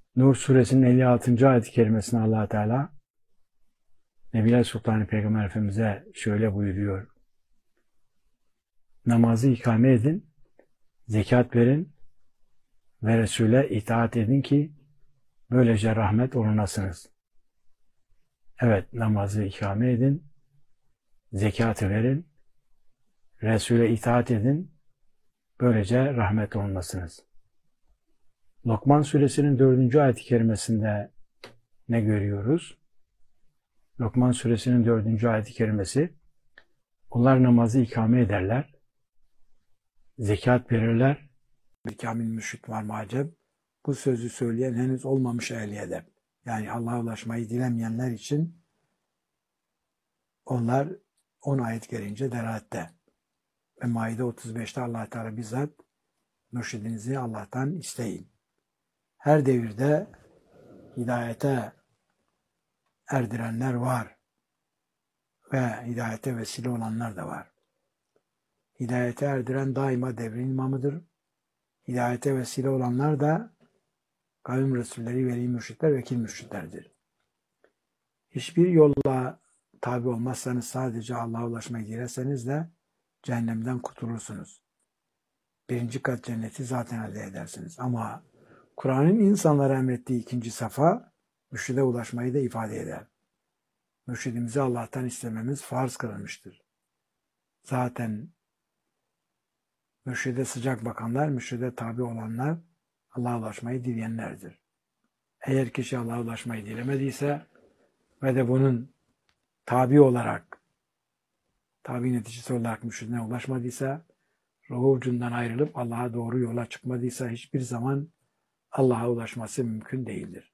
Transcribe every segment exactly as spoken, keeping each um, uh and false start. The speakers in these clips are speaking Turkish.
Nur suresinin elli altıncı ayet-i kerimesinde Allah Teala Nebiler Sultanı Peygamber Efendimiz'e şöyle buyuruyor. Namazı ikame edin, zekat verin ve Resul'e itaat edin ki böylece rahmet olunasınız. Evet, namazı ikame edin, zekatı verin, Resul'e itaat edin, böylece rahmet olunasınız. Lokman suresinin dördüncü ayet-i kerimesinde ne görüyoruz? Lokman suresinin dördüncü ayet-i kerimesi, onlar namazı ikame ederler, zekat verirler. Bir kamil mürşit var mı acep? Bu sözü söyleyen henüz olmamış ehli edep. Yani Allah'a ulaşmayı dilemeyenler için onlar on ayet gelince delalette. Ve Maide otuz beşte Allah Teala bizzat mürşidinizi Allah'tan isteyin. Her devirde hidayete erdirenler var ve hidayete vesile olanlar da var. Hidayete erdiren daima devrin imamıdır. Hidayete vesile olanlar da kavim resulleri, veli mürşitler, vekil mürşitlerdir. Hiçbir yolla tabi olmazsanız, sadece Allah'a ulaşmayı dilerseniz de cehennemden kurtulursunuz. Birinci kat cenneti zaten elde edersiniz. Ama Kur'an'ın insanlara emrettiği ikinci safa, mürşide ulaşmayı da ifade eder. Mürşidimizi Allah'tan istememiz farz kılınmıştır. Zaten mürşide sıcak bakanlar, mürşide tabi olanlar Allah'a ulaşmayı dileyenlerdir. Eğer kişi Allah'a ulaşmayı dilemediyse ve de bunun tabi olarak, tabi neticesi olarak mürşidine ulaşmadıysa, ruhu ucundan ayrılıp Allah'a doğru yola çıkmadıysa hiçbir zaman Allah'a ulaşması mümkün değildir.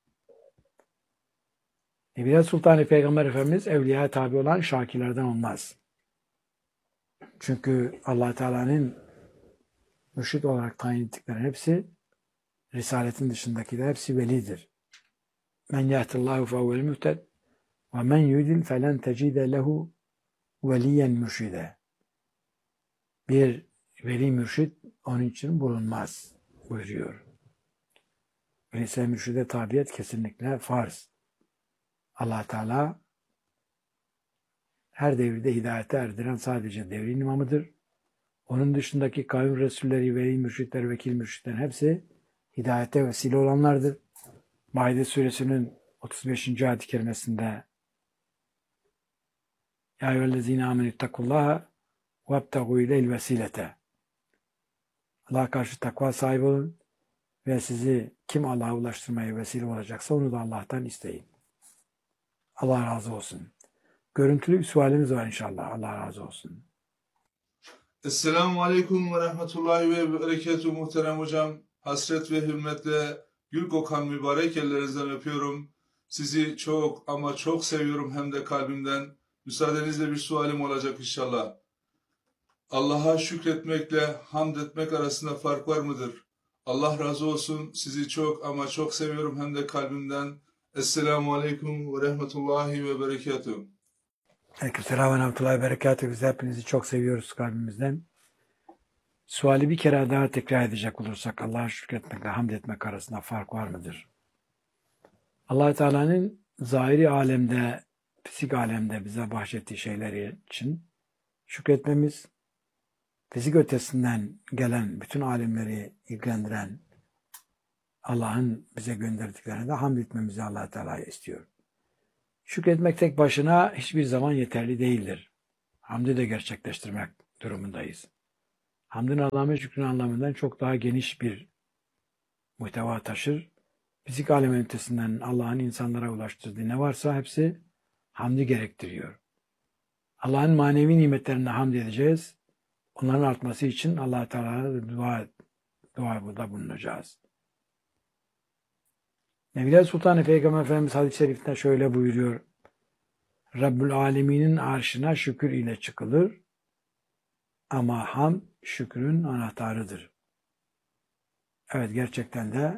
Nebiler Sultanı Peygamber Efendimiz evliyaya tabi olan şakirlerden olmaz. Çünkü Allah Teala'nın mürşid olarak tayin ettikleri hepsi, Risaletin dışındakiler hepsi velidir. Men yahdillahu fevvel mühted ve men yudil felen tecide lehu veliyen mürşide. Bir veli mürşid onun için bulunmaz buyuruyor. Öyleyse mürşide tabiyet kesinlikle farz. Allah Teala her devirde hidayete erdiren sadece devrin imamıdır. Onun dışındaki kavim resulleri, veli mürşitler, vekil mürşitlerin hepsi hidayete vesile olanlardır. Maide suresinin otuz beşinci ayet-i kerimesinde Ya eyyühellezine amenüttekullaha vebtegû ileyl vesilete. Allah'a karşı takva sahibi olun ve sizi kim Allah'a ulaştırmaya vesile olacaksa onu da Allah'tan isteyin. Allah razı olsun. Görüntülü bir sualimiz var inşallah. Allah razı olsun. Esselamu Aleyküm ve Rahmetullahi ve Berekatuhu muhterem hocam. Hasret ve hürmetle gül kokan mübarek ellerinizden öpüyorum. Sizi çok ama çok seviyorum hem de kalbimden. Müsaadenizle bir sualim olacak inşallah. Allah'a şükretmekle hamd etmek arasında fark var mıdır? Allah razı olsun. Sizi çok ama çok seviyorum hem de kalbimden. Esselamu Aleyküm ve Rahmetullahi ve Berekatuhu. Aleykümselam ve rahmetullahi ve berekatuhu. Biz hepinizi çok seviyoruz kalbimizden. Suali bir kere daha tekrar edecek olursak, Allah'a şükretmekle hamd etmek arasında fark var mıdır? Allah Teala'nın zahiri alemde, fizik alemde bize bahşettiği şeyleri için şükretmemiz, fizik ötesinden gelen bütün alemleri ilgilendiren Allah'ın bize gönderdiklerine de hamd etmemizi Allah Teala istiyor. Şükretmek tek başına hiçbir zaman yeterli değildir. Hamdi de gerçekleştirmek durumundayız. Hamdın anlamı şükrün anlamından çok daha geniş bir muhteva taşır. Fizik alemin ötesinden Allah'ın insanlara ulaştırdığı ne varsa hepsi hamdi gerektiriyor. Allah'ın manevi nimetlerine hamd edeceğiz. Onların artması için Allah-u Teala'ya dua, dua burada bulunacağız. Nebiler Sultanı Peygamber Efendimiz hadis-i şerifte şöyle buyuruyor. Rabbül Alemin'in arşına şükür ile çıkılır ama hamd şükrün anahtarıdır. Evet, gerçekten de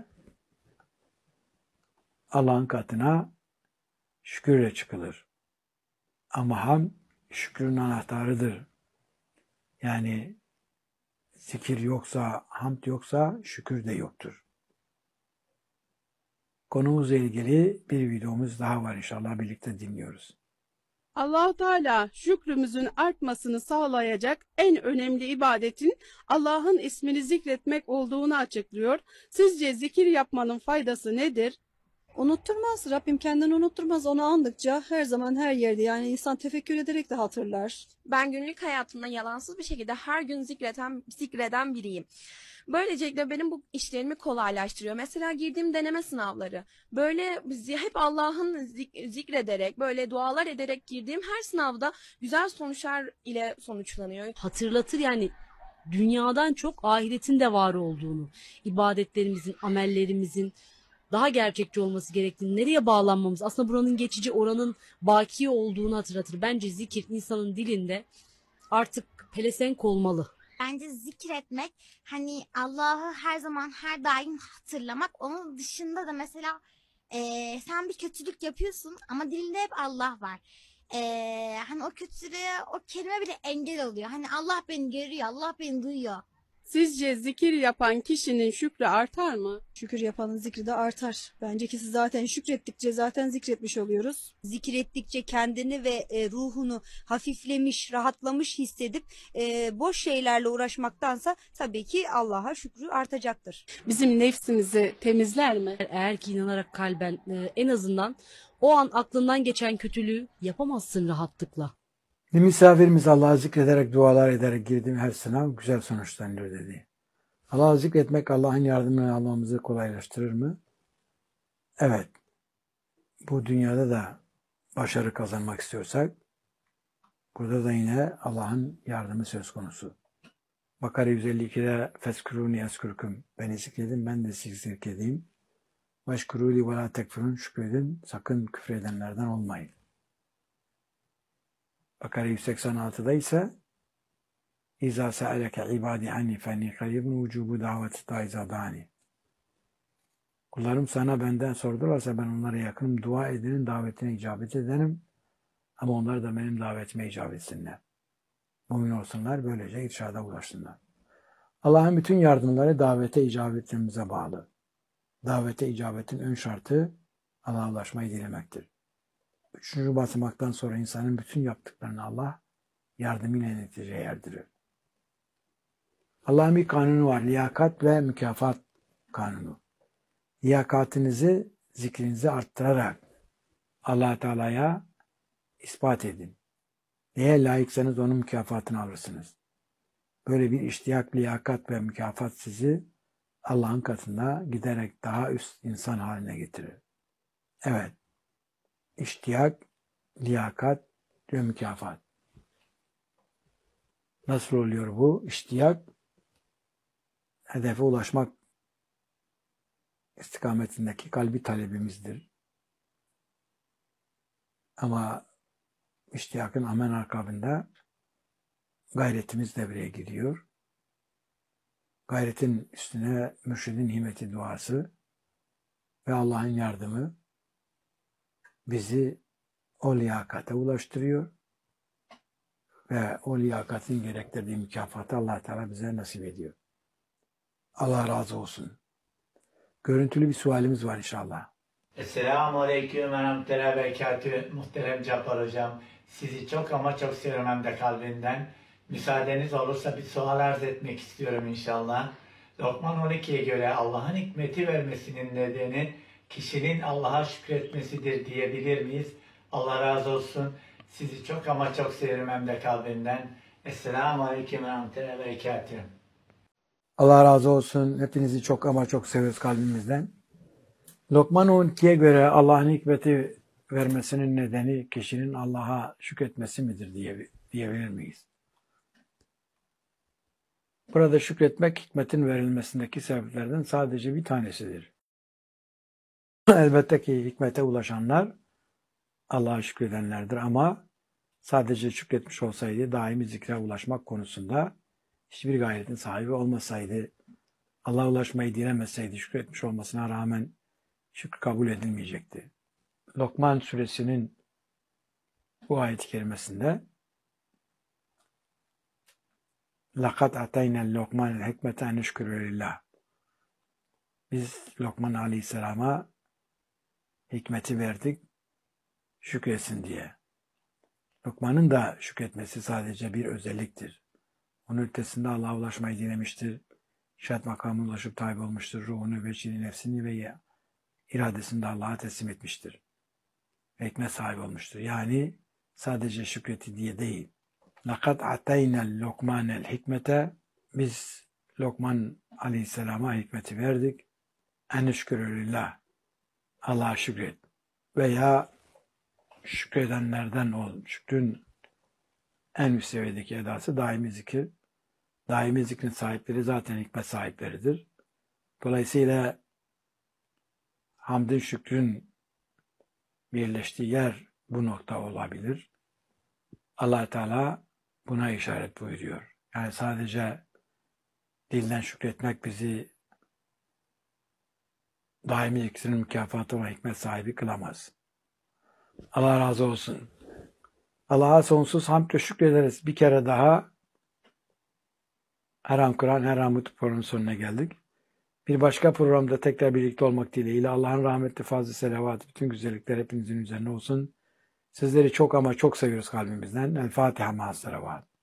Allah'ın katına şükürle çıkılır. Ama hamd şükrün anahtarıdır. Yani zikir yoksa, hamd yoksa şükür de yoktur. konumuzla ilgili bir videomuz daha var, inşallah birlikte dinliyoruz. Allah Teala şükrümüzün artmasını sağlayacak en önemli ibadetin Allah'ın ismini zikretmek olduğunu açıklıyor. Sizce zikir yapmanın faydası nedir? Unutturmaz. Rabbim kendini unutturmaz. Onu andıkça her zaman her yerde, yani insan tefekkür ederek de hatırlar. Ben günlük hayatımda yalansız bir şekilde her gün zikreten, zikreden biriyim. Böylelikle benim bu işlerimi kolaylaştırıyor. Mesela girdiğim deneme sınavları. Böyle hep Allah'ın zik- zikrederek, böyle dualar ederek girdiğim her sınavda güzel sonuçlar ile sonuçlanıyor. Hatırlatır yani, dünyadan çok ahiretin de var olduğunu, ibadetlerimizin, amellerimizin daha gerçekçi olması gerektiğini, nereye bağlanmamız, aslında buranın geçici, oranın baki olduğunu hatırlatır. Bence zikir insanın dilinde artık pelesenk olmalı. Bence zikretmek, hani Allah'ı her zaman her daim hatırlamak. Onun dışında da mesela eee, sen bir kötülük yapıyorsun ama dilinde hep Allah var. Eee, hani o kötülüğe o kelime bile engel oluyor. Hani Allah beni görüyor, Allah beni duyuyor. Sizce zikir yapan kişinin şükrü artar mı? Şükür yapanın zikri de artar. Bence ki siz zaten şükrettikçe zaten zikretmiş oluyoruz. Zikrettikçe kendini ve e, ruhunu hafiflemiş, rahatlamış hissedip e, boş şeylerle uğraşmaktansa tabii ki Allah'a şükrü artacaktır. Bizim nefsimizi temizler mi? Eğer ki inanarak kalben e, en azından o an aklından geçen kötülüğü yapamazsın rahatlıkla. Bir misafirimiz Allah'ı zikrederek, dualar ederek girdiğim her sınav güzel sonuçlanıyor dedi. Allah'ı zikretmek Allah'ın yardımını almamızı kolaylaştırır mı? Evet. Bu dünyada da başarı kazanmak istiyorsak burada da yine Allah'ın yardımı söz konusu. Bakara yüz elli ikide Feskuruni eskurkum. Beni zikredin, ben de sizi zikredeyim. Veşkuruli ve la tekfurun, şükredin, sakın küfredenlerden olmayın. Bakara yüz seksen altıda ise İza se'aleke ibadi anni fenni karibun vücubu daveti daiza dani. Kullarım sana benden sordularsa ben onlara yakınım, dua edenin davetine icabet ederim. Ama onlar da benim davetime icabet etsinler. Mümin olsunlar, böylece irşada ulaşsınlar. Allah'ın bütün yardımları davete icabetimize bağlı. Davete icabetin ön şartı Allah'a ulaşmayı dilemektir. Üçüncü basamaktan sonra insanın bütün yaptıklarını Allah yardımıyla neticeye erdirir. Allah'ın bir kanunu var. Liyakat ve mükafat kanunu. Liyakatinizi, zikrinizi arttırarak Allah Teala'ya ispat edin. Neye layıksanız onun mükafatını alırsınız. Böyle bir iştiyak, liyakat ve mükafat sizi Allah'ın katında giderek daha üst insan haline getirir. Evet. İştiyak, liyakat ve mükafat. Nasıl oluyor bu? İştiyak, hedefe ulaşmak istikametindeki kalbi talebimizdir. Ama iştiyakın hemen akabında gayretimiz devreye giriyor. Gayretin üstüne mürşidin himmeti duası ve Allah'ın yardımı bizi o liyakate ulaştırıyor ve o liyakatin gerektirdiği mükafatı Allah Teala bize nasip ediyor. Allah razı olsun. Görüntülü bir sualimiz var inşallah. Esselamu Aleyküm ve Rahmetullahi ve Berekatühü. Muhterem Cabbar Hocam, sizi çok ama çok seviyorum hem de kalbinden. Müsaadeniz olursa bir sual arz etmek istiyorum inşallah. Lokman on ikiye göre Allah'ın hikmeti vermesinin nedeni kişinin Allah'a şükretmesidir diyebilir miyiz? Allah razı olsun. Sizi çok ama çok seviyorum hem de kalbinden. Esselamu Aleyküm ve Rahmetullahi ve Berekatühü. Allah razı olsun. Hepinizi çok ama çok seviyoruz kalbimizden. Lokman on ikiye göre Allah'ın hikmeti vermesinin nedeni kişinin Allah'a şükretmesi midir diye, diyebilir miyiz? Burada şükretmek hikmetin verilmesindeki sebeplerden sadece bir tanesidir. Elbette ki hikmete ulaşanlar Allah'a şükredenlerdir ama sadece şükretmiş olsaydı daimi zikre ulaşmak konusunda hiçbir gayretin sahibi olmasaydı, Allah'a ulaşmayı dilemeseydi şükretmiş olmasına rağmen şükür kabul edilmeyecekti. Lokman suresinin bu ayet-i kerimesinde لَقَدْ اَتَيْنَا الْلُقْمَانَ الْحِكْمَةَ اَنْ اِشْكُرُ لِلّٰهِ Biz Lokman Aleyhisselam'a hikmeti verdik şükretsin diye. Lokman'ın da şükretmesi sadece bir özelliktir. Onun ötesinde Allah'a ulaşmayı dilemiştir. Şehadet makamına ulaşıp tabi olmuştur. Ruhunu, veçini, nefsini ve iradesini de Allah'a teslim etmiştir. Ve hikmet sahibi olmuştur. Yani sadece şükreti diye değil. لَقَدْ عَتَيْنَا الْلُقْمَانَ الْحِكْمَةَ Biz Lokman Aleyhisselam'a hikmeti verdik. En şükürülillah. Allah'a şükret. Veya şükredenlerden ol. Şükrün en üst seviyedeki edası daimi zikir. Daimi zikrin sahipleri zaten hikmet sahipleridir. Dolayısıyla hamdin şükrün birleştiği yer bu nokta olabilir. Allah Teala buna işaret buyuruyor. Yani sadece dilden şükretmek bizi daimi zikrin mükafatı ve hikmet sahibi kılamaz. Allah razı olsun. Allah'a sonsuz hamd ve şükrederiz. Bir kere daha Her An Kur'an, Her An Mutlu programının sonuna geldik. Bir başka programda tekrar birlikte olmak dileğiyle Allah'ın rahmetli fazla selavatı, bütün güzellikler hepinizin üzerine olsun. Sizleri çok ama çok seviyoruz kalbimizden. El Fatiha ma'as selavat.